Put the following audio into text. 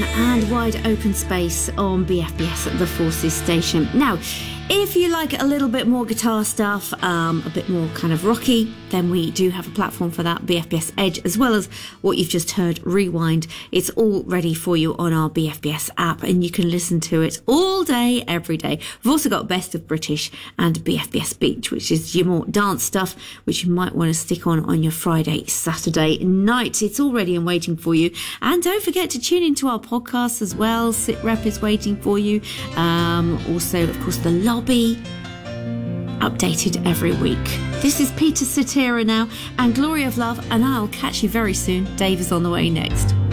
and Wide Open Space on BFBS, the Forces station. Now, if you like a little bit more guitar stuff, a bit more kind of rocky, then we do have a platform for that, BFBS Edge, as well as what you've just heard, Rewind. It's all ready for you on our BFBS app, and you can listen to it all day, every day. We've also got Best of British and BFBS Beach, which is your more dance stuff, which you might want to stick on your Friday, Saturday night. It's all ready and waiting for you. And don't forget to tune into our podcasts as well. SitRep is waiting for you. Also, of course, the Lobby, updated every week. This is Peter Cetera now, and Glory of Love, and I'll catch you very soon. Dave is on the way next.